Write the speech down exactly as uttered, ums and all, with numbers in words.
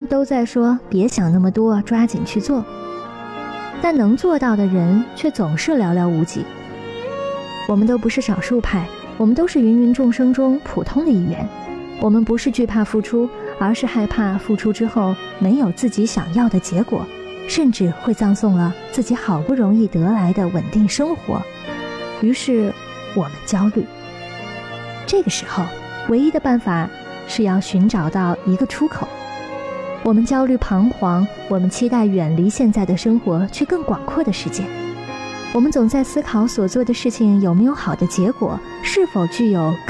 都在说别想那么多，抓紧去做，但能做到的人却总是寥寥无几。我们都不是少数派，我们都是芸芸众生中普通的一员。我们不是惧怕付出，而是害怕付出之后没有自己想要的结果，甚至会葬送了自己好不容易得来的稳定生活。于是我们焦虑。这个时候，唯一的办法是要寻找到一个出口。我们焦虑彷徨，我们期待远离现在的生活，去更广阔的世界。我们总在思考所做的事情有没有好的结果，是否具有